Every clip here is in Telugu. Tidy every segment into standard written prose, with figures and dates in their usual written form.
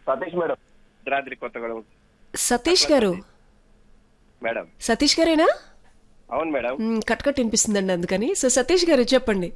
సతీష్ మేడం, భద్రాద్రి కొత్తగూడెం. సతీష్ గారు, మేడం సతీష్ గారేనా? అవును మేడం. కట్ కట్ వినిపిస్తుందండి అందుకని. సో సతీష్ గారు చెప్పండి.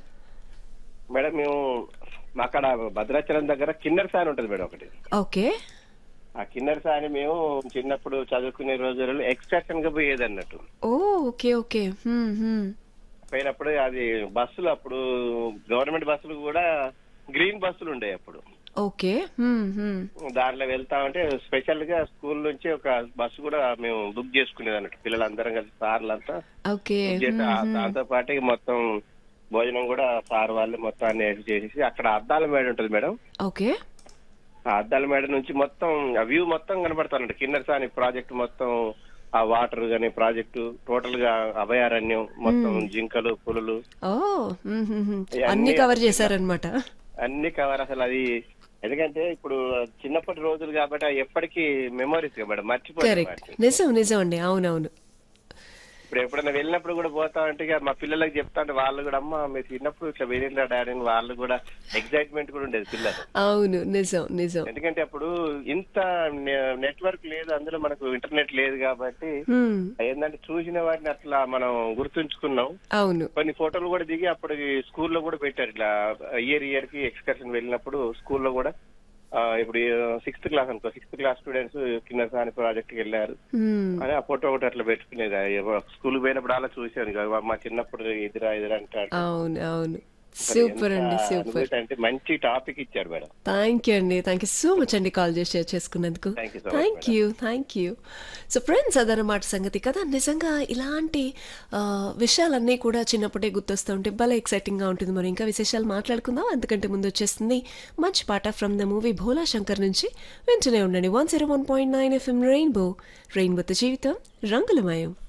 మేడం మేము అక్కడ భద్రాచలం దగ్గర కిన్నెర సాని ఉంటది మేడం ఒకటి. ఓకే. ఆ కిన్నెర సాని మేము చిన్నప్పుడు చదువుకునే రోజులలో ఎక్స్కర్షన్ గా పోయేది అన్నట్టు. ఓ ఓకే ఓకే. పోయినప్పుడు అది బస్సులు, అప్పుడు గవర్నమెంట్ బస్సులు కూడా గ్రీన్ బస్సులు ఉండే అప్పుడు. ఓకే. దాంట్లో వెళ్తా ఉంటే స్పెషల్ గా స్కూల్ నుంచి ఒక బస్సు కూడా మేము బుక్ చేసుకునేది అన్నట్టు, పిల్లలందరం కలిసి సార్లంతా ఓకే. బుక్ చేసి దాంతో పాటు మొత్తం భోజనం కూడా సార్ వాళ్ళు మొత్తం అన్ని చేసేసి అక్కడ అద్దాల మేడ ఉంటది మేడం. ఓకే. ఆ అద్దాల మేడ నుంచి మొత్తం ఆ వ్యూ మొత్తం కనబడతానండి. కిన్నెర సాని ప్రాజెక్ట్ మొత్తం, ఆ వాటర్ గాని ప్రాజెక్టు టోటల్ గా అభయారణ్యం మొత్తం, జింకలు పులులు ఓ అన్ని కవర్ చేశారనమాట. అన్ని కవర్. అసలు అది ఎందుకంటే ఇప్పుడు చిన్నప్పటి రోజులు కాబట్టి అవి ఎప్పటికీ మెమోరీస్ మేడం, మర్చిపోయారు. కరెక్ట్. నిజం నిజం అండి. అవునవును. ఇప్పుడు ఎప్పుడైనా వెళ్ళినప్పుడు కూడా పోతా అంటే ఇక మా పిల్లలకి చెప్తా అంటే వాళ్ళు కూడా, అమ్మ మీరు చిన్నప్పుడు ఇట్లా వెళ్ళిన డాడీ, వాళ్ళు కూడా ఎక్సైట్మెంట్ కూడా ఉండేది పిల్లలు. అవును. నిజం నిజం. ఎందుకంటే అప్పుడు ఇంత నెట్వర్క్ లేదు, అందులో మనకు ఇంటర్నెట్ లేదు కాబట్టి ఏంటంటే చూసిన వాటిని అట్లా మనం గుర్తుంచుకున్నాం. అవును. కొన్ని ఫోటోలు కూడా దిగి అప్పుడు స్కూల్లో కూడా పెట్టారు. ఇట్లా ఇయర్ కి ఎక్స్కర్షన్ వెళ్ళినప్పుడు స్కూల్లో కూడా ఇప్పుడు 6th క్లాస్ అనుకో, 6th క్లాస్ స్టూడెంట్స్ కిన్నెర సాని ప్రాజెక్ట్ కి వెళ్ళారు అని ఆ ఫోటో ఒకటి అట్లా పెట్టుకునేది. స్కూల్ పోయినప్పుడు అలా చూసాను, మా చిన్నప్పుడు ఎదురా అంటారు. అవును అవును. సూపర్ అండి, సూపర్. అంటే మంచి టాపిక్ ఇచ్చారు మేడం. థ్యాంక్ యూ అండి. థ్యాంక్ యూ సో మచ్ అండి కాల్ చేసి షేర్ చేసుకున్నందుకు. Thank you. సో ఫ్రెండ్స్, అదనమాట సంగతి కదా. నిజంగా ఇలాంటి విషయాలన్నీ కూడా చిన్నప్పుడే గుర్తొస్తూ ఉంటే భలే ఎక్సైటింగ్గా ఉంటుంది. మరి ఇంకా విశేషాలు మాట్లాడుకుందాం. అంతకంటే ముందు వచ్చేస్తుంది మంచి పాట from the movie Bhola Shankar నుంచి. వింటూనే ఉండండి 101.9 FM రెయిన్బోతో జీవితం రంగులమయం.